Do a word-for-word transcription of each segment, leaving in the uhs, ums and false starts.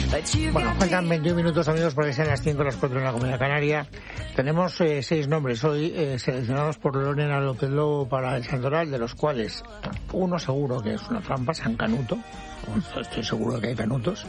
Bueno, faltan veintiún minutos, amigos, para que sean las cinco, las cuatro en la Comunidad Canaria. Tenemos eh, seis nombres hoy eh, seleccionados por Lorena López Lobo para el Santoral, de los cuales uno seguro que es una trampa, San Canuto. Estoy seguro de que hay canutos.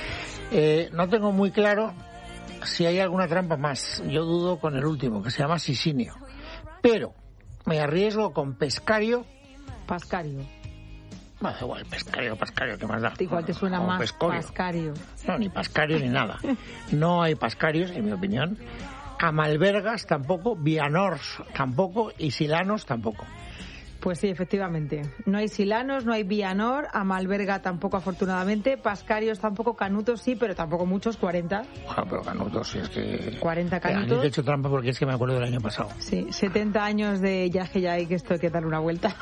Eh, no tengo muy claro si hay alguna trampa más. Yo dudo con el último, que se llama Sisinio. Pero me arriesgo con Pescario. Pascario. No, da igual, Pescario, Pascario, ¿qué más da? Igual te suena no, más Pescorio. Pascario. No, ni Pascario ni nada. No hay Pascarios, en mi opinión. Amalbergas tampoco, Vianors tampoco y Silanos tampoco. Pues sí, efectivamente. No hay Silanos, no hay Vianor, Amalberga tampoco, afortunadamente, Pascarios tampoco, Canutos sí, pero tampoco muchos, cuarenta. Bueno, pero Canutos sí es que... cuarenta Canutos. Han hecho trampa porque es que me acuerdo del año pasado. Sí, setenta años de yaje ya hay, que esto hay que darle una vuelta.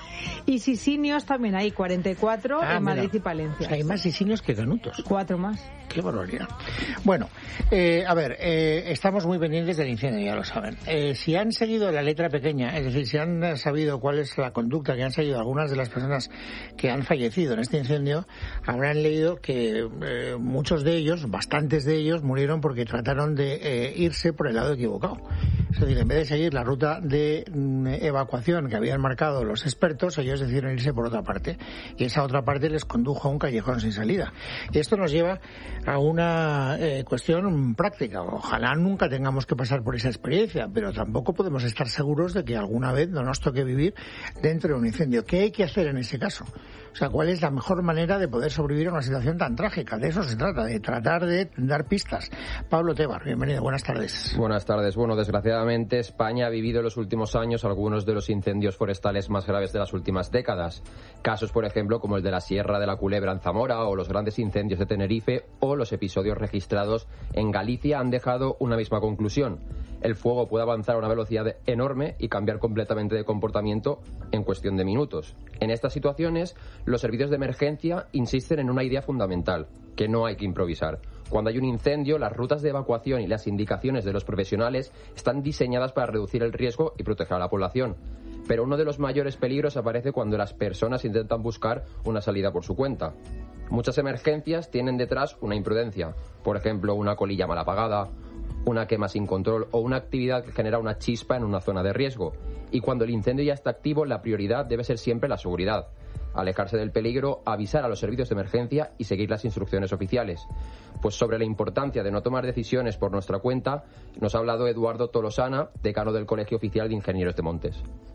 Y Sisinios también hay, cuarenta y cuatro ah, en mira, Madrid y Palencia. O sea, hay más Sisinios que Canutos. Cuatro más. Qué barbaridad. Bueno, eh, a ver, eh, estamos muy pendientes del incendio, ya lo saben. Eh, si han seguido la letra pequeña, es decir, si han sabido cuál es la conducta que han seguido algunas de las personas que han fallecido en este incendio, habrán leído que eh, muchos de ellos, bastantes de ellos, murieron porque trataron de eh, irse por el lado equivocado. Es decir, en vez de seguir la ruta de mm, evacuación que habían marcado los expertos, ellos decidieron irse por otra parte. Y esa otra parte les condujo a un callejón sin salida. Y esto nos lleva a una eh, cuestión práctica. Ojalá nunca tengamos que pasar por esa experiencia, pero tampoco podemos estar seguros de que alguna vez no nos toque vivir dentro de un incendio. ¿Qué hay que hacer en ese caso? O sea, ¿cuál es la mejor manera de poder sobrevivir a una situación tan trágica? De eso se trata, de tratar de dar pistas. Pablo Tebar, bienvenido, buenas tardes. Buenas tardes. Bueno, desgraciadamente España ha vivido en los últimos años algunos de los incendios forestales más graves de las últimas décadas. Casos, por ejemplo, como el de la Sierra de la Culebra en Zamora o los grandes incendios de Tenerife o los episodios registrados en Galicia han dejado una misma conclusión. El fuego puede avanzar a una velocidad enorme y cambiar completamente de comportamiento en cuestión de minutos. En estas situaciones, los servicios de emergencia insisten en una idea fundamental, que no hay que improvisar. Cuando hay un incendio, las rutas de evacuación y las indicaciones de los profesionales están diseñadas para reducir el riesgo y proteger a la población. Pero uno de los mayores peligros aparece cuando las personas intentan buscar una salida por su cuenta. Muchas emergencias tienen detrás una imprudencia, por ejemplo, una colilla mal apagada, una quema sin control o una actividad que genera una chispa en una zona de riesgo. Y cuando el incendio ya está activo, la prioridad debe ser siempre la seguridad. Alejarse del peligro, avisar a los servicios de emergencia y seguir las instrucciones oficiales. Pues sobre la importancia de no tomar decisiones por nuestra cuenta, nos ha hablado Eduardo Tolosana, decano del Colegio Oficial de Ingenieros de Montes.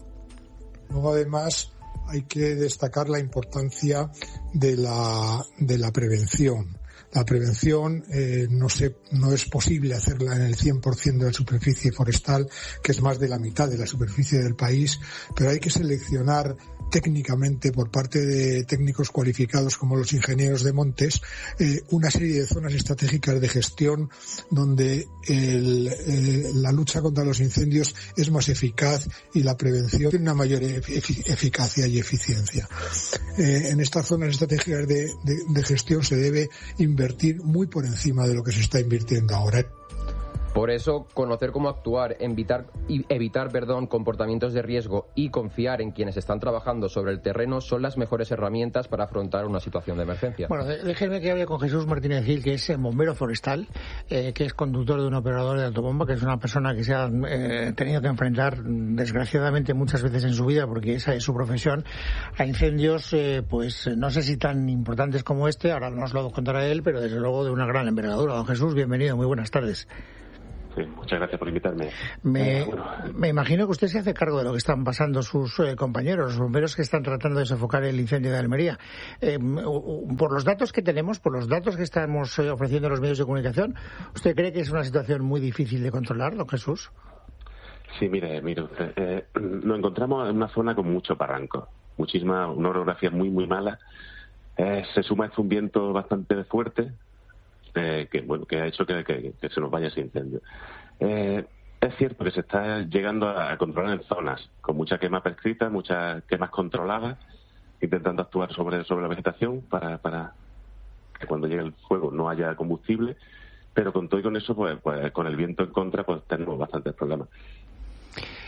Luego, además, hay que destacar la importancia de la, de la prevención. La prevención eh, no, se, no es posible hacerla en el cien por ciento de la superficie forestal, que es más de la mitad de la superficie del país, pero hay que seleccionar técnicamente por parte de técnicos cualificados como los ingenieros de montes eh, una serie de zonas estratégicas de gestión donde el, eh, la lucha contra los incendios es más eficaz y la prevención tiene una mayor efic- eficacia y eficiencia. Eh, en estas zonas estratégicas de, de, de gestión se debe invertir muy por encima de lo que se está invirtiendo ahora. Por eso, conocer cómo actuar, evitar, evitar perdón, comportamientos de riesgo y confiar en quienes están trabajando sobre el terreno son las mejores herramientas para afrontar una situación de emergencia. Bueno, déjenme que hable con Jesús Martínez Gil, que es bombero forestal, eh, que es conductor de un operador de autobomba, que es una persona que se ha eh, tenido que enfrentar, desgraciadamente, muchas veces en su vida, porque esa es su profesión, a incendios, eh, pues no sé si tan importantes como este, ahora nos lo contará él, pero desde luego de una gran envergadura. Don Jesús, bienvenido, muy buenas tardes. Sí, muchas gracias por invitarme. Me, eh, bueno. me imagino que usted se hace cargo de lo que están pasando sus eh, compañeros, los bomberos que están tratando de sofocar el incendio de Almería. Eh, por los datos que tenemos, por los datos que estamos eh, ofreciendo los medios de comunicación, ¿usted cree que es una situación muy difícil de controlar, don Jesús? Sí, mire, mire usted, eh, nos encontramos en una zona con mucho barranco, muchísima, una orografía muy, muy mala. Eh, se suma un viento bastante fuerte, Eh, que bueno que ha hecho que, que, que se nos vaya ese incendio. Eh, es cierto que se está llegando a, a controlar en zonas con mucha quema prescrita, muchas quemas controladas, intentando actuar sobre sobre la vegetación para, para que cuando llegue el fuego no haya combustible, pero con todo y con eso, pues, pues con el viento en contra, pues tenemos bastantes problemas.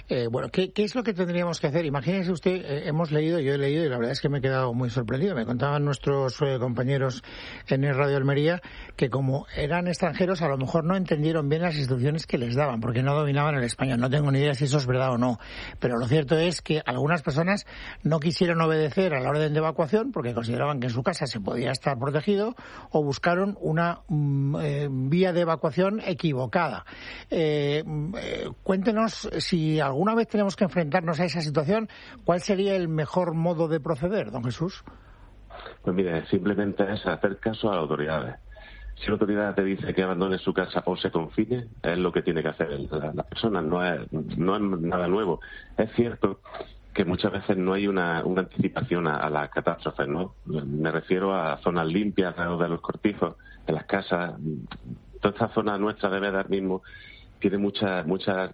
Eh, bueno, ¿qué, ¿qué es lo que tendríamos que hacer? Imagínese usted, eh, hemos leído, yo he leído y la verdad es que me he quedado muy sorprendido. Me contaban nuestros eh, compañeros en el Radio Almería que como eran extranjeros a lo mejor no entendieron bien las instrucciones que les daban porque no dominaban el español. No tengo ni idea si eso es verdad o no, pero lo cierto es que algunas personas no quisieron obedecer a la orden de evacuación porque consideraban que en su casa se podía estar protegido o buscaron una mm, eh, vía de evacuación equivocada. Eh, eh, cuéntenos si alguna vez tenemos que enfrentarnos a esa situación, ¿cuál sería el mejor modo de proceder, don Jesús? Pues mire, simplemente es hacer caso a las autoridades. Si la autoridad te dice que abandone su casa o se confine, es lo que tiene que hacer la, la persona, no es, no es nada nuevo. Es cierto que muchas veces no hay una, una anticipación a, a las catástrofes, ¿no? Me refiero a zonas limpias alrededor de los cortijos, de las casas. Toda esta zona nuestra de Beda mismo tiene muchas muchas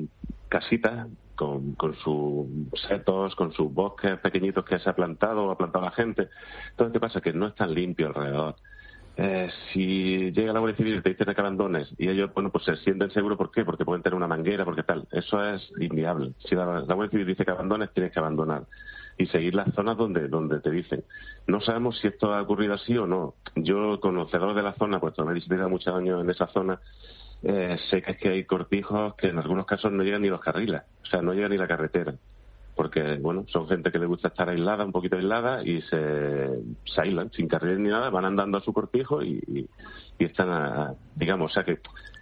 casitas con, con sus setos, con sus bosques pequeñitos que se ha plantado o ha plantado la gente. Entonces, ¿qué pasa? Que no es tan limpio alrededor. Eh, si llega la Guardia Civil y te dicen que abandones y ellos, bueno, pues se sienten seguros, ¿por qué? Porque pueden tener una manguera, porque tal. Eso es inviable. Si la, la Guardia Civil dice que abandones, tienes que abandonar y seguir las zonas donde donde te dicen. No sabemos si esto ha ocurrido así o no. Yo, conocedor de la zona, pues me he visitado muchos años en esa zona, eh, sé que es que hay cortijos que en algunos casos no llegan ni los carriles, o sea, no llega ni la carretera. Porque, bueno, son gente que le gusta estar aislada, un poquito aislada, y se, se aíslan, sin carril ni nada, van andando a su cortijo y, y, y están, a, digamos, o sea que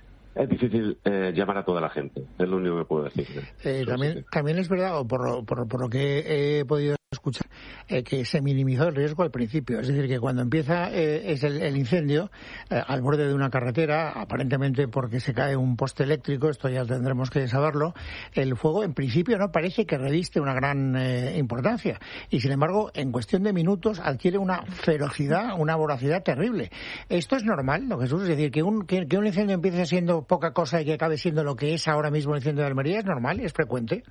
es difícil eh, llamar a toda la gente, es lo único que puedo decir. Eh, también, también es verdad, o por, por, por lo que he podido escuchar, eh, que se minimizó el riesgo al principio. Es decir, que cuando empieza eh, es el, el incendio eh, al borde de una carretera, aparentemente porque se cae un poste eléctrico, esto ya tendremos que saberlo, el fuego en principio no parece que reviste una gran eh, importancia. Y sin embargo, en cuestión de minutos adquiere una ferocidad, una voracidad terrible. ¿Esto es normal, don Jesús? Es decir, que un, que, que un incendio empiece siendo poca cosa y que acabe siendo lo que es ahora mismo el incendio de Almería, ¿es normal y es frecuente?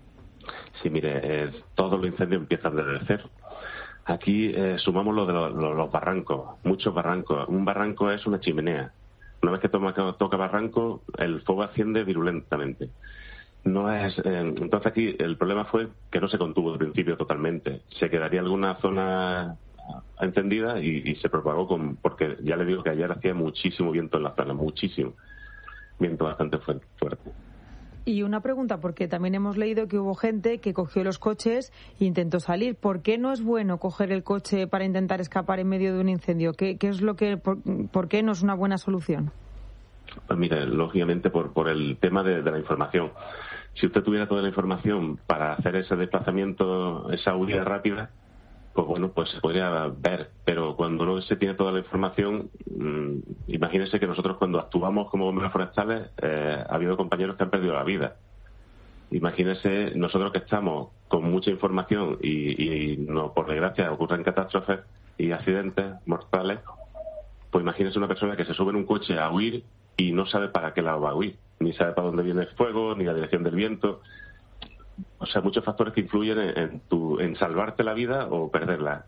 Sí, mire, eh, todos los incendios empiezan desde cero. Aquí eh, sumamos lo de los, los, los barrancos, muchos barrancos. Un barranco es una chimenea. Una vez que toma, toca barranco, el fuego asciende virulentamente. No es, eh, entonces aquí el problema fue que no se contuvo de principio totalmente. Se quedaría alguna zona encendida y, y se propagó con, porque ya le digo que ayer hacía muchísimo viento en la zona, muchísimo. Viento bastante fuerte. Y una pregunta, porque también hemos leído que hubo gente que cogió los coches e intentó salir. ¿Por qué no es bueno coger el coche para intentar escapar en medio de un incendio? ¿Qué, qué es lo que, por, por qué no es una buena solución? Pues mire, lógicamente por, por el tema de, de la información. Si usted tuviera toda la información para hacer ese desplazamiento, esa huida rápida, pues bueno, pues se podría ver, pero cuando no se tiene toda la información, mmm, imagínese que nosotros cuando actuamos como bomberos forestales, eh, ha habido compañeros que han perdido la vida. Imagínese nosotros que estamos con mucha información y, y no, por desgracia ocurren catástrofes y accidentes mortales, pues imagínese una persona que se sube en un coche a huir y no sabe para qué lado va a huir, ni sabe para dónde viene el fuego, ni la dirección del viento. O sea, muchos factores que influyen en, en, tu, en salvarte la vida o perderla.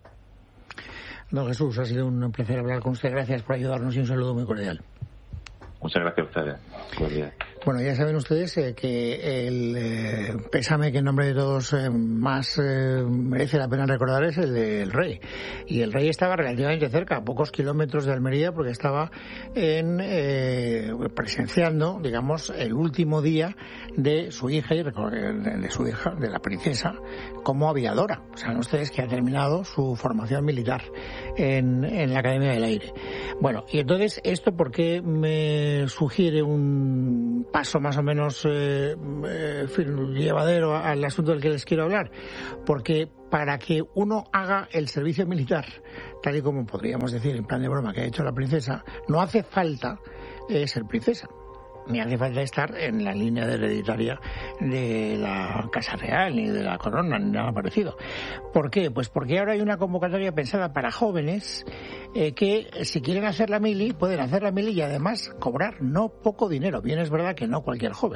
Don Jesús, ha sido un placer hablar con usted. Gracias por ayudarnos y un saludo muy cordial. Muchas gracias a ustedes. Buen día. Bueno, ya saben ustedes eh, que el eh, pésame que en nombre de todos eh, más eh, merece la pena recordar es el del rey. Y el rey estaba relativamente cerca, a pocos kilómetros de Almería, porque estaba en eh, presenciando, digamos, el último día de su hija y de su hija, de la princesa, como aviadora. Saben ustedes que ha terminado su formación militar en, en la Academia del Aire. Bueno, y entonces, ¿esto por qué me sugiere un paso más o menos eh, eh, llevadero al asunto del que les quiero hablar? Porque para que uno haga el servicio militar, tal y como podríamos decir en plan de broma que ha hecho la princesa, no hace falta eh, ser princesa, ni hace falta estar en la línea hereditaria de la Casa Real, ni de la corona, ni nada parecido. ¿Por qué? Pues porque ahora hay una convocatoria pensada para jóvenes eh, que, si quieren hacer la mili, pueden hacer la mili y además cobrar no poco dinero. Bien es verdad que no cualquier joven.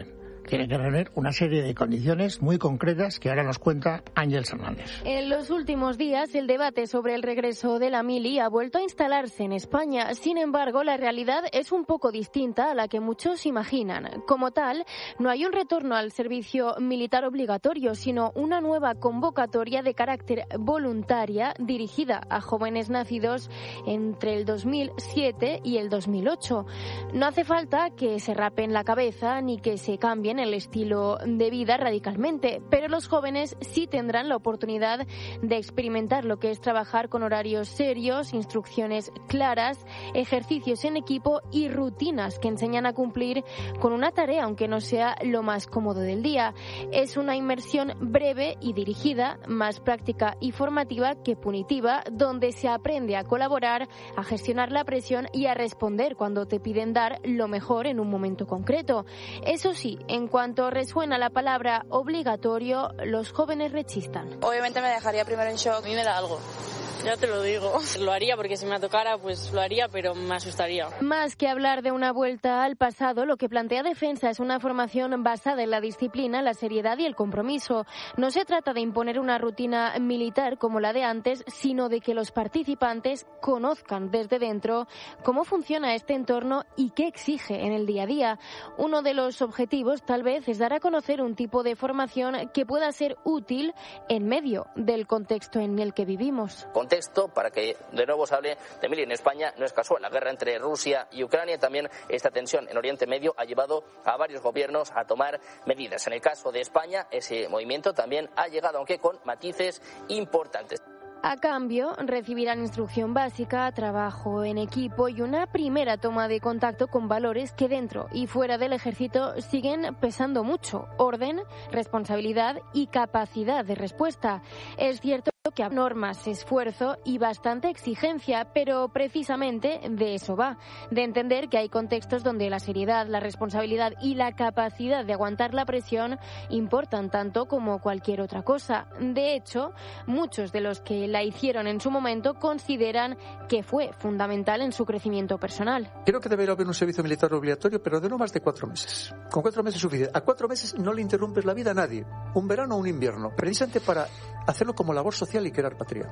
tiene que reunir una serie de condiciones muy concretas que ahora nos cuenta Ángel Hernández. En los últimos días, el debate sobre el regreso de la mili ha vuelto a instalarse en España. Sin embargo, la realidad es un poco distinta a la que muchos imaginan. Como tal, no hay un retorno al servicio militar obligatorio, sino una nueva convocatoria de carácter voluntaria dirigida a jóvenes nacidos entre el dos mil siete y el dos mil ocho. No hace falta que se rapen la cabeza ni que se cambien el estilo de vida radicalmente, pero los jóvenes sí tendrán la oportunidad de experimentar lo que es trabajar con horarios serios, instrucciones claras, ejercicios en equipo y rutinas que enseñan a cumplir con una tarea, aunque no sea lo más cómodo del día. Es una inmersión breve y dirigida, más práctica y formativa que punitiva, donde se aprende a colaborar, a gestionar la presión y a responder cuando te piden dar lo mejor en un momento concreto. Eso sí, en cuanto resuena la palabra obligatorio, los jóvenes rechistan. Obviamente me dejaría primero en shock. A mí me da algo. Ya te lo digo. Lo haría porque si me tocara, pues lo haría, pero me asustaría. Más que hablar de una vuelta al pasado, lo que plantea Defensa es una formación basada en la disciplina, la seriedad y el compromiso. No se trata de imponer una rutina militar como la de antes, sino de que los participantes conozcan desde dentro cómo funciona este entorno y qué exige en el día a día. Uno de los objetivos, tal vez, es dar a conocer un tipo de formación que pueda ser útil en medio del contexto en el que vivimos. Contexto, para que de nuevo se hable de mili en España, no es casual. La guerra entre Rusia y Ucrania, también esta tensión en Oriente Medio ha llevado a varios gobiernos a tomar medidas. En el caso de España, ese movimiento también ha llegado, aunque con matices importantes. A cambio, recibirán instrucción básica, trabajo en equipo y una primera toma de contacto con valores que dentro y fuera del ejército siguen pesando mucho: orden, responsabilidad y capacidad de respuesta. Es cierto que hay normas, esfuerzo y bastante exigencia, pero precisamente de eso va, de entender que hay contextos donde la seriedad, la responsabilidad y la capacidad de aguantar la presión importan tanto como cualquier otra cosa. De hecho, muchos de los que la hicieron en su momento consideran que fue fundamental en su crecimiento personal. Creo que debería haber un servicio militar obligatorio, pero de no más de cuatro meses. Con cuatro meses es suficiente. A cuatro meses no le interrumpes la vida a nadie, un verano o un invierno, precisamente para hacerlo como labor social y crear patria.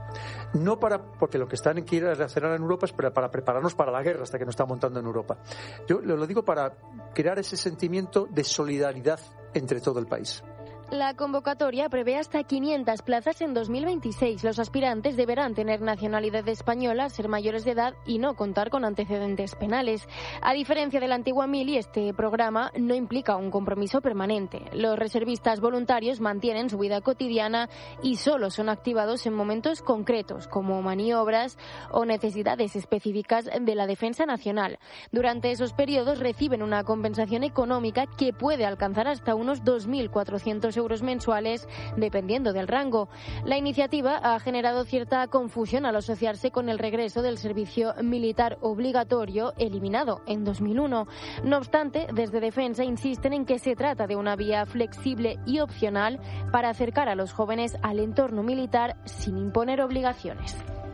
No para, porque lo que están en quiere hacer en Europa es para, para prepararnos para la guerra hasta que nos está montando en Europa. Yo lo digo para crear ese sentimiento de solidaridad entre todo el país. La convocatoria prevé hasta quinientas plazas en dos mil veintiséis. Los aspirantes deberán tener nacionalidad española, ser mayores de edad y no contar con antecedentes penales. A diferencia de la antigua mili, este programa no implica un compromiso permanente. Los reservistas voluntarios mantienen su vida cotidiana y solo son activados en momentos concretos, como maniobras o necesidades específicas de la defensa nacional. Durante esos periodos reciben una compensación económica que puede alcanzar hasta unos dos mil cuatrocientos euros mensuales, dependiendo del rango. La iniciativa ha generado cierta confusión al asociarse con el regreso del servicio militar obligatorio, eliminado en dos mil uno. No obstante, desde Defensa insisten en que se trata de una vía flexible y opcional para acercar a los jóvenes al entorno militar sin imponer obligaciones.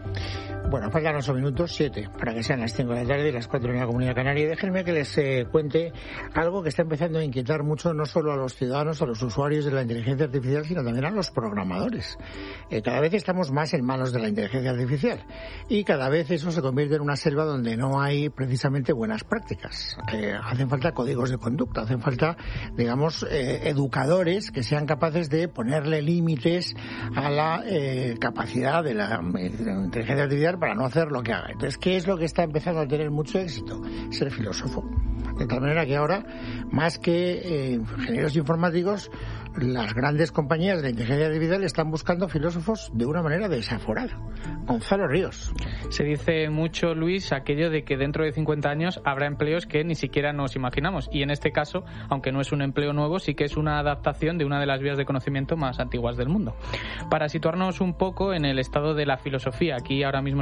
Bueno, faltan ocho minutos, siete, para que sean las cinco de la tarde y las cuatro en la Comunidad Canaria. Y déjenme que les eh, cuente algo que está empezando a inquietar mucho no solo a los ciudadanos, a los usuarios de la inteligencia artificial, sino también a los programadores. Eh, cada vez estamos más en manos de la inteligencia artificial y cada vez eso se convierte en una selva donde no hay precisamente buenas prácticas. Eh, hacen falta códigos de conducta, hacen falta, digamos, eh, educadores que sean capaces de ponerle límites a la eh, capacidad de la, de la inteligencia artificial para no hacer lo que haga. Entonces, ¿qué es lo que está empezando a tener mucho éxito? Ser filósofo. De tal manera que ahora, más que eh, ingenieros informáticos, las grandes compañías de inteligencia artificial están buscando filósofos de una manera desaforada. Gonzalo Ríos. Se dice mucho, Luis, aquello de que dentro de cincuenta años habrá empleos que ni siquiera nos imaginamos. Y en este caso, aunque no es un empleo nuevo, sí que es una adaptación de una de las vías de conocimiento más antiguas del mundo. Para situarnos un poco en el estado de la filosofía, aquí ahora mismo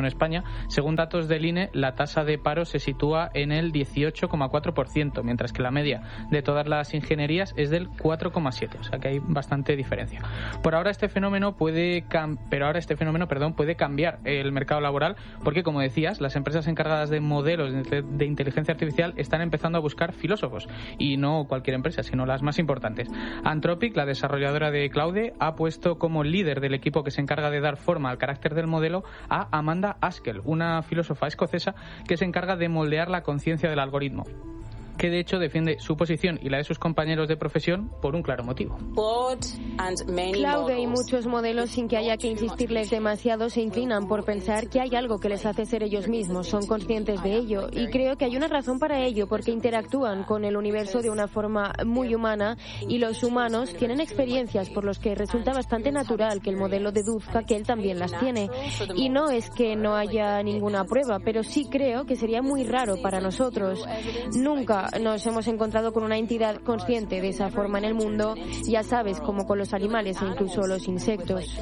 en España. Según datos del I N E, la tasa de paro se sitúa en el dieciocho coma cuatro por ciento, mientras que la media de todas las ingenierías es del cuatro coma siete por ciento, o sea que hay bastante diferencia. Por ahora este fenómeno puede cam- pero ahora este fenómeno, perdón, puede cambiar el mercado laboral, porque como decías, las empresas encargadas de modelos de, de inteligencia artificial están empezando a buscar filósofos, y no cualquier empresa, sino las más importantes. Anthropic, la desarrolladora de Claude, ha puesto como líder del equipo que se encarga de dar forma al carácter del modelo a Amanda Askell, una filósofa escocesa que se encarga de moldear la conciencia del algoritmo, que de hecho defiende su posición y la de sus compañeros de profesión por un claro motivo. Claude y muchos modelos, sin que haya que insistirles demasiado, se inclinan por pensar que hay algo que les hace ser ellos mismos, son conscientes de ello, y creo que hay una razón para ello, porque interactúan con el universo de una forma muy humana, y los humanos tienen experiencias por las que resulta bastante natural que el modelo deduzca que él también las tiene. Y no es que no haya ninguna prueba, pero sí creo que sería muy raro para nosotros. Nunca nos hemos encontrado con una entidad consciente de esa forma en el mundo, ya sabes, como con los animales e incluso los insectos.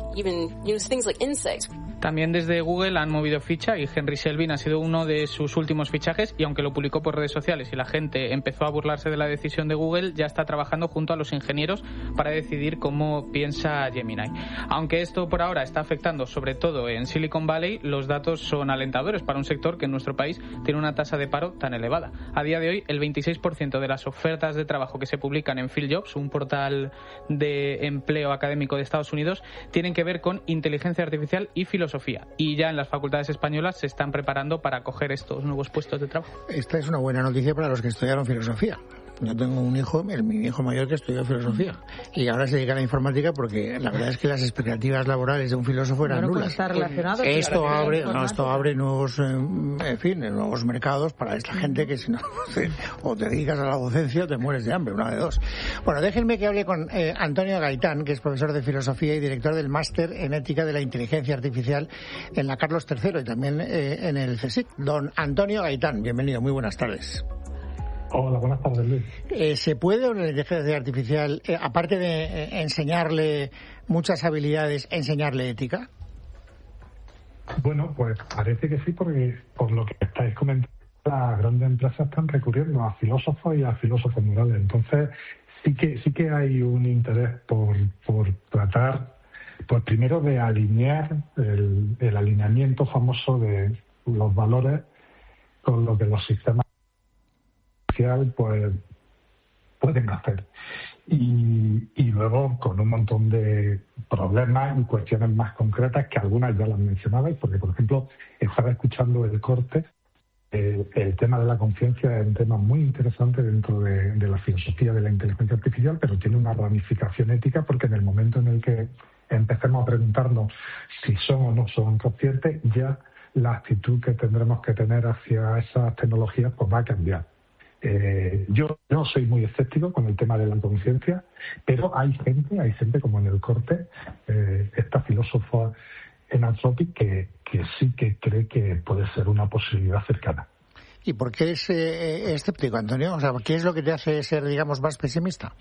También desde Google han movido ficha y Henry Selvin ha sido uno de sus últimos fichajes, y aunque lo publicó por redes sociales y la gente empezó a burlarse de la decisión de Google, ya está trabajando junto a los ingenieros para decidir cómo piensa Gemini. Aunque esto por ahora está afectando sobre todo en Silicon Valley, los datos son alentadores para un sector que en nuestro país tiene una tasa de paro tan elevada. A día de hoy, el veintiséis por ciento de las ofertas de trabajo que se publican en Field Jobs, un portal de empleo académico de Estados Unidos, tienen que ver con inteligencia artificial y filosofía. Y ya en las facultades españolas se están preparando para acoger estos nuevos puestos de trabajo. Esta es una buena noticia para los que estudiaron filosofía. Yo tengo un hijo, el, mi hijo mayor, que estudió filosofía y ahora se dedica a la informática, porque la verdad es que las expectativas laborales de un filósofo eran bueno, nulas. Está relacionado, esto abre, no, esto abre nuevos, eh, en fin, nuevos mercados para esta gente que si no, o te dedicas a la docencia o te mueres de hambre, una de dos. Bueno, déjenme que hable con eh, Antonio Gaitán, que es profesor de filosofía y director del máster en ética de la inteligencia artificial en la Carlos tercero y también eh, en el CSIC. Don Antonio Gaitán, bienvenido, muy buenas tardes. Hola, buenas tardes, Luis. Eh, ¿Se puede una inteligencia artificial, eh, aparte de eh, enseñarle muchas habilidades, enseñarle ética? Bueno, pues parece que sí, porque por lo que estáis comentando, las grandes empresas están recurriendo a filósofos y a filósofos morales. Entonces, sí que sí que hay un interés por, por tratar, pues primero de alinear el, el alineamiento famoso de los valores con lo que los sistemas pues pueden hacer, y, y luego con un montón de problemas y cuestiones más concretas que algunas ya las mencionabais, porque por ejemplo estaba escuchando el corte, eh, el tema de la conciencia es un tema muy interesante dentro de, de la filosofía de la inteligencia artificial, pero tiene una ramificación ética, porque en el momento en el que empecemos a preguntarnos si son o no son conscientes, ya la actitud que tendremos que tener hacia esas tecnologías pues va a cambiar. Eh, yo no soy muy escéptico con el tema de la conciencia, pero hay gente, hay gente como en el corte, eh, esta filósofa en Anthropic, que, que sí que cree que puede ser una posibilidad cercana. ¿Y por qué es eh, escéptico, Antonio? O sea, ¿qué es lo que te hace ser, digamos, más pesimista?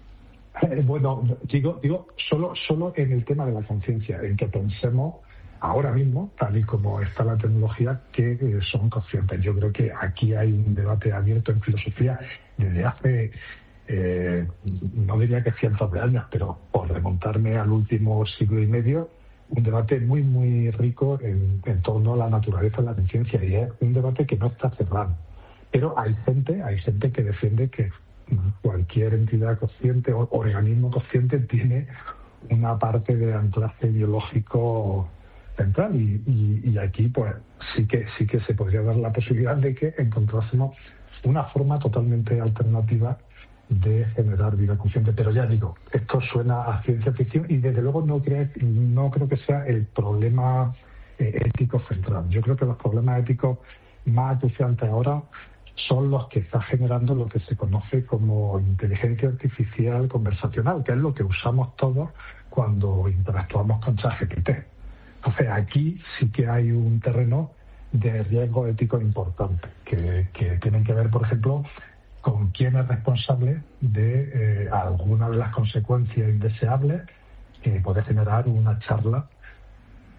Eh, bueno, digo, digo solo, solo en el tema de la conciencia, en que pensemos ahora mismo, tal y como está la tecnología, que eh, son conscientes. Yo creo que aquí hay un debate abierto en filosofía desde hace, eh, no diría que cientos de años, pero por remontarme al último siglo y medio, un debate muy, muy rico en, en torno a la naturaleza de la conciencia, y es un debate que no está cerrado. Pero hay gente, hay gente que defiende que cualquier entidad consciente o organismo consciente tiene una parte de anclaje biológico central, y, y, y aquí pues sí que sí que se podría dar la posibilidad de que encontrásemos una forma totalmente alternativa de generar vida consciente. Pero ya digo, esto suena a ciencia ficción y desde luego no creo, no creo que sea el problema eh, ético central. Yo creo que los problemas éticos más acuciantes ahora son los que está generando lo que se conoce como inteligencia artificial conversacional, que es lo que usamos todos cuando interactuamos con ChatGPT. Entonces, aquí sí que hay un terreno de riesgo ético importante, que, que tienen que ver, por ejemplo, con quién es responsable de eh, alguna de las consecuencias indeseables que puede generar una charla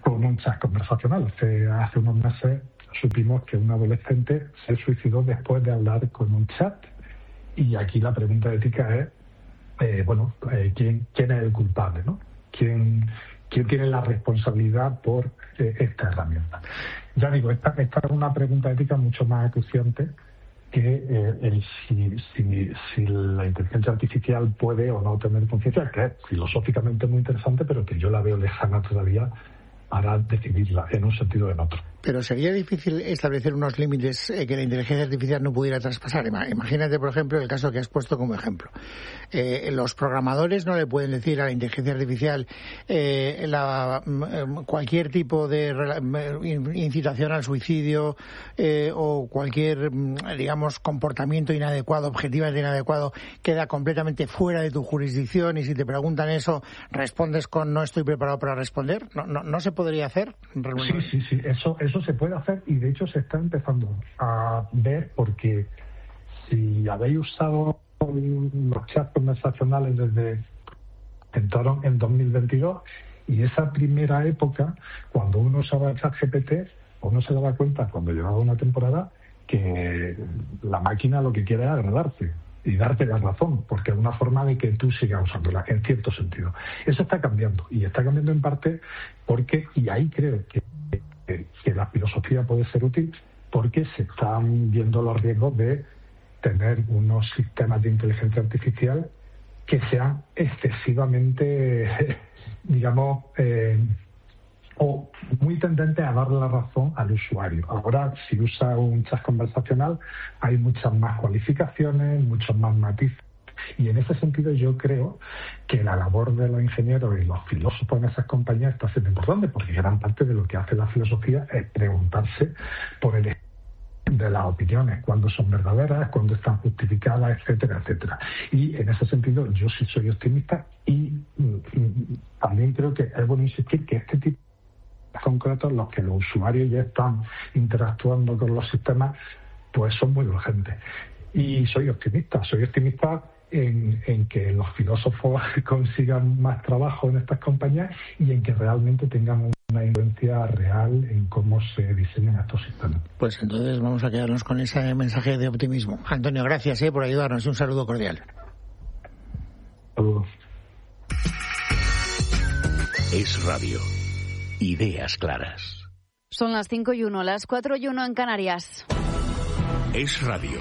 con un chat conversacional. Hace, hace unos meses supimos que un adolescente se suicidó después de hablar con un chat. Y aquí la pregunta ética es, eh, bueno, eh, ¿quién, quién es el culpable, ¿no? ¿Quién, quién tiene la responsabilidad por eh, esta herramienta? Ya digo, esta, esta es una pregunta ética mucho más acuciante que eh, el si, si, si la inteligencia artificial puede o no tener conciencia, que es filosóficamente muy interesante, pero que yo la veo lejana todavía para decidirla en un sentido o en otro. Pero sería difícil establecer unos límites eh, que la inteligencia artificial no pudiera traspasar. Imagínate, por ejemplo, el caso que has puesto como ejemplo. Eh, los programadores no le pueden decir a la inteligencia artificial eh, la, cualquier tipo de incitación al suicidio eh, o cualquier, digamos, comportamiento inadecuado, objetivamente inadecuado, queda completamente fuera de tu jurisdicción, y si te preguntan eso, respondes con no estoy preparado para responder. ¿No, no, no se podría hacer? Sí, sí, sí. Eso, eso se puede hacer, y de hecho se está empezando a ver, porque si habéis usado los chats conversacionales desde entraron en dos mil veintidós, y esa primera época, cuando uno usaba el chat G P T, uno se daba cuenta cuando llevaba una temporada que la máquina lo que quiere es agradarte y darte la razón, porque es una forma de que tú sigas usándola, en cierto sentido. Eso está cambiando, y está cambiando en parte porque, y ahí creo que, que, que la filosofía puede ser útil, porque se están viendo los riesgos de tener unos sistemas de inteligencia artificial que sean excesivamente, digamos, eh, o muy tendentes a darle la razón al usuario. Ahora, si usa un chat conversacional, hay muchas más cualificaciones, muchos más matices. Y en ese sentido yo creo que la labor de los ingenieros y los filósofos en esas compañías está siendo importante, porque gran parte de lo que hace la filosofía es preguntarse por el de las opiniones, cuándo son verdaderas, cuándo están justificadas, etcétera, etcétera. Y en ese sentido yo sí soy optimista, y, y también creo que es bueno insistir que este tipo concretos, los que los usuarios ya están interactuando con los sistemas, pues son muy urgentes. Y soy optimista, soy optimista en, en que los filósofos consigan más trabajo en estas compañías y en que realmente tengan una influencia real en cómo se diseñan estos sistemas. Pues entonces vamos a quedarnos con ese mensaje de optimismo. Antonio, gracias eh, por ayudarnos. Un saludo cordial. Saludos. Es Radio. Ideas claras. Son las cinco y uno, las cuatro y uno en Canarias. Es Radio.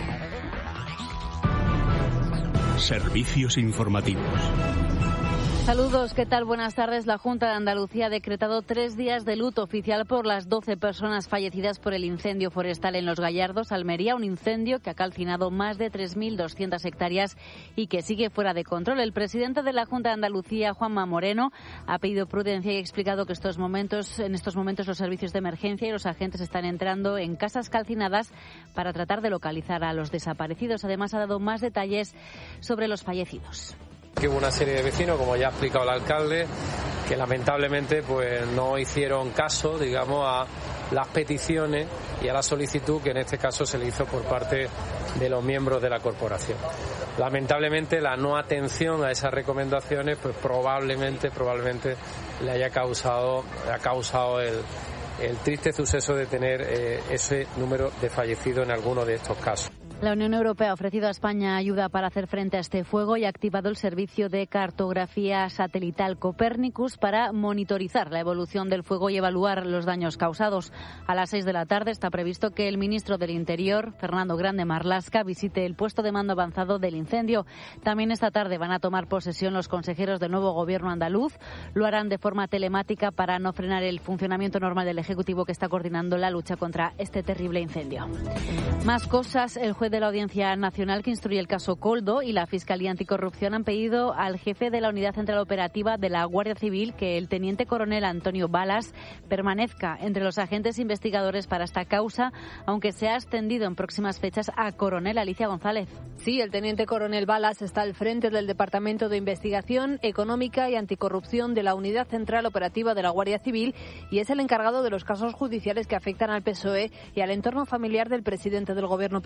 Servicios informativos. Saludos, ¿qué tal? Buenas tardes. La Junta de Andalucía ha decretado tres días de luto oficial por las doce personas fallecidas por el incendio forestal en Los Gallardos, Almería. Un incendio que ha calcinado más de tres mil doscientas hectáreas y que sigue fuera de control. El presidente de la Junta de Andalucía, Juanma Moreno, ha pedido prudencia y ha explicado que estos momentos, en estos momentos los servicios de emergencia y los agentes están entrando en casas calcinadas para tratar de localizar a los desaparecidos. Además, ha dado más detalles sobre los fallecidos. Que hubo una serie de vecinos, como ya ha explicado el alcalde, que lamentablemente pues no hicieron caso, digamos, a las peticiones y a la solicitud que en este caso se le hizo por parte de los miembros de la corporación. Lamentablemente la no atención a esas recomendaciones pues probablemente probablemente le haya causado ha causado el el triste suceso de tener eh, ese número de fallecidos en alguno de estos casos. La Unión Europea ha ofrecido a España ayuda para hacer frente a este fuego y ha activado el servicio de cartografía satelital Copernicus para monitorizar la evolución del fuego y evaluar los daños causados. A las seis de la tarde está previsto que el ministro del Interior, Fernando Grande Marlaska, visite el puesto de mando avanzado del incendio. También esta tarde van a tomar posesión los consejeros del nuevo gobierno andaluz. Lo harán de forma telemática para no frenar el funcionamiento normal del Ejecutivo, que está coordinando la lucha contra este terrible incendio. Más cosas. El juez de la Audiencia Nacional que instruye el caso Coldo y la Fiscalía Anticorrupción han pedido al jefe de la Unidad Central Operativa de la Guardia Civil que el teniente coronel Antonio Balas permanezca entre los agentes investigadores para esta causa, aunque se ha extendido en próximas fechas a coronel. Alicia González. Sí, el teniente coronel Balas está al frente del Departamento de Investigación Económica y Anticorrupción de la Unidad Central Operativa de la Guardia Civil y es el encargado de los casos judiciales que afectan al P S O E y al entorno familiar del presidente del Gobierno, Pedro Sánchez.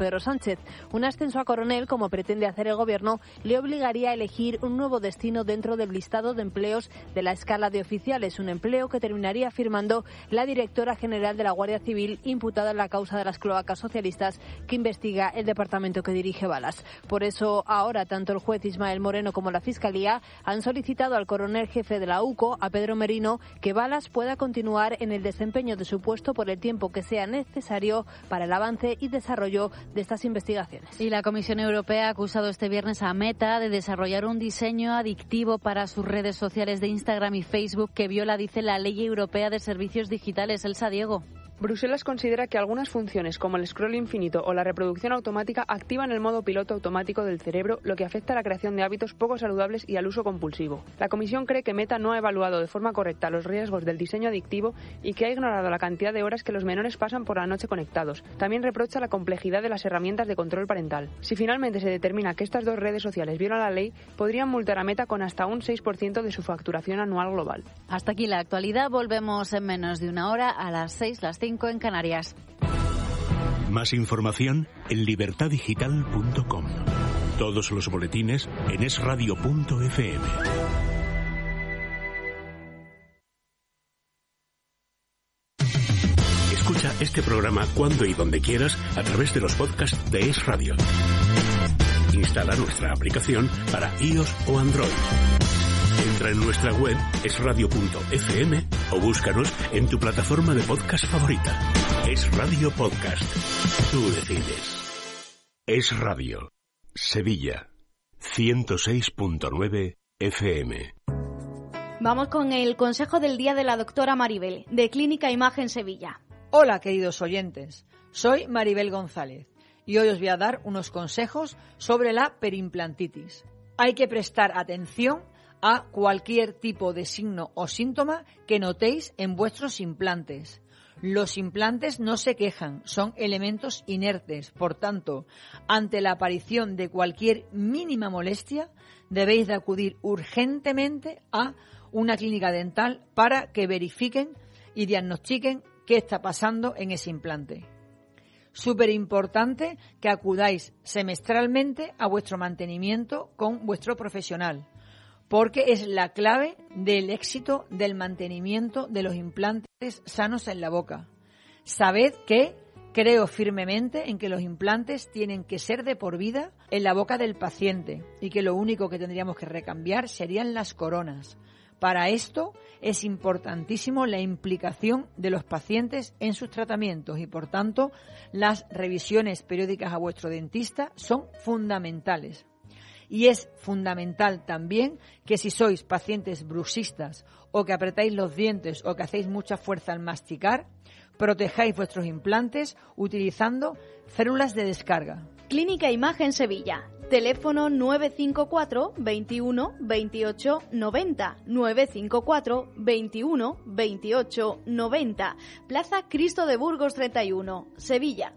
Sánchez. Un ascenso a coronel, como pretende hacer el Gobierno, le obligaría a elegir un nuevo destino dentro del listado de empleos de la escala de oficiales, un empleo que terminaría firmando la directora general de la Guardia Civil, imputada en la causa de las cloacas socialistas que investiga el departamento que dirige Balas. Por eso, ahora, tanto el juez Ismael Moreno como la Fiscalía han solicitado al coronel jefe de la U C O, a Pedro Merino, que Balas pueda continuar en el desempeño de su puesto por el tiempo que sea necesario para el avance y desarrollo de estas investigaciones. Y la Comisión Europea ha acusado este viernes a Meta de desarrollar un diseño adictivo para sus redes sociales de Instagram y Facebook que viola, dice, la Ley Europea de Servicios Digitales. Elsa Diego. Bruselas considera que algunas funciones, como el scroll infinito o la reproducción automática, activan el modo piloto automático del cerebro, lo que afecta a la creación de hábitos poco saludables y al uso compulsivo. La Comisión cree que Meta no ha evaluado de forma correcta los riesgos del diseño adictivo y que ha ignorado la cantidad de horas que los menores pasan por la noche conectados. También reprocha la complejidad de las herramientas de control parental. Si finalmente se determina que estas dos redes sociales violan la ley, podrían multar a Meta con hasta un seis por ciento de su facturación anual global. Hasta aquí la actualidad. Volvemos en menos de una hora, a las seis, las cinco en Canarias. Más información en libertad digital punto com. Todos los boletines en es radio punto efe eme. Escucha este programa cuando y donde quieras a través de los podcasts de Es Radio. Instala nuestra aplicación para iOS o Android. Entra en nuestra web es radio punto efe eme o búscanos en tu plataforma de podcast favorita. Es Radio Podcast. Tú decides. Es Radio. Sevilla. ciento seis punto nueve efe eme. Vamos con el consejo del día de la doctora Maribel, de Clínica Imagen Sevilla. Hola, queridos oyentes. Soy Maribel González y hoy os voy a dar unos consejos sobre la perimplantitis. Hay que prestar atención a cualquier tipo de signo o síntoma que notéis en vuestros implantes. Los implantes no se quejan, son elementos inertes. Por tanto, ante la aparición de cualquier mínima molestia, debéis de acudir urgentemente a una clínica dental para que verifiquen y diagnostiquen qué está pasando en ese implante. Súper importante que acudáis semestralmente a vuestro mantenimiento con vuestro profesional, porque es la clave del éxito del mantenimiento de los implantes sanos en la boca. Sabed que creo firmemente en que los implantes tienen que ser de por vida en la boca del paciente y que lo único que tendríamos que recambiar serían las coronas. Para esto es importantísimo la implicación de los pacientes en sus tratamientos y, por tanto, las revisiones periódicas a vuestro dentista son fundamentales. Y es fundamental también que si sois pacientes bruxistas o que apretáis los dientes o que hacéis mucha fuerza al masticar, protejáis vuestros implantes utilizando células de descarga. Clínica Imagen Sevilla. Teléfono nueve cinco cuatro, veintiuno, veintiocho, noventa. nueve cinco cuatro, veintiuno, veintiocho, noventa. Plaza Cristo de Burgos treinta y uno, Sevilla.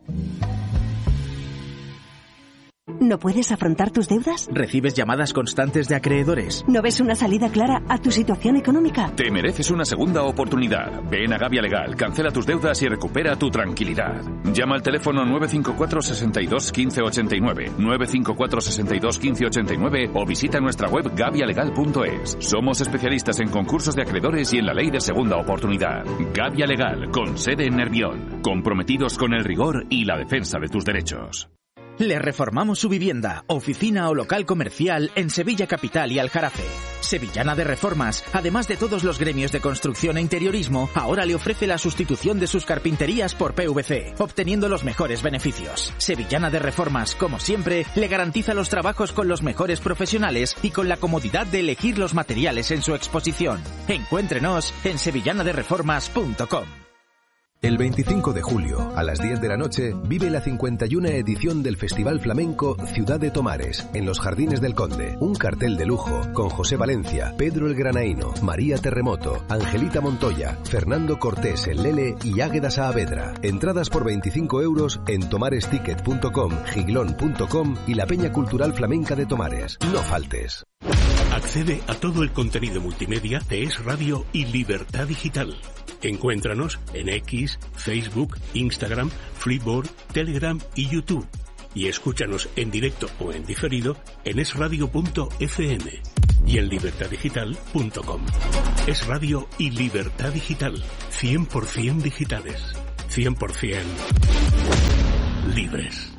¿No puedes afrontar tus deudas? ¿Recibes llamadas constantes de acreedores? ¿No ves una salida clara a tu situación económica? Te mereces una segunda oportunidad. Ven a Gavia Legal, cancela tus deudas y recupera tu tranquilidad. Llama al teléfono nueve cinco cuatro, seis dos, uno cinco ocho nueve, nueve cinco cuatro, seis dos, uno cinco ocho nueve o visita nuestra web gavia legal punto es. Somos especialistas en concursos de acreedores y en la ley de segunda oportunidad. Gavia Legal, con sede en Nervión. Comprometidos con el rigor y la defensa de tus derechos. Le reformamos su vivienda, oficina o local comercial en Sevilla Capital y Aljarafe. Sevillana de Reformas, además de todos los gremios de construcción e interiorismo, ahora le ofrece la sustitución de sus carpinterías por P V C, obteniendo los mejores beneficios. Sevillana de Reformas, como siempre, le garantiza los trabajos con los mejores profesionales y con la comodidad de elegir los materiales en su exposición. Encuéntrenos en sevillana de reformas punto com. El veinticinco de julio, a las diez de la noche, vive la cincuenta y una edición del Festival Flamenco Ciudad de Tomares, en los Jardines del Conde. Un cartel de lujo, con José Valencia, Pedro el Granaíno, María Terremoto, Angelita Montoya, Fernando Cortés el Lele y Águeda Saavedra. Entradas por veinticinco euros en tomaresticket punto com, giglón punto com y la Peña Cultural Flamenca de Tomares. No faltes. Accede a todo el contenido multimedia de Es Radio y Libertad Digital. Encuéntranos en X, Facebook, Instagram, Flipboard, Telegram y YouTube. Y escúchanos en directo o en diferido en es radio punto efe eme y en libertad digital punto com. Es Radio y Libertad Digital. cien por ciento digitales. cien por ciento libres.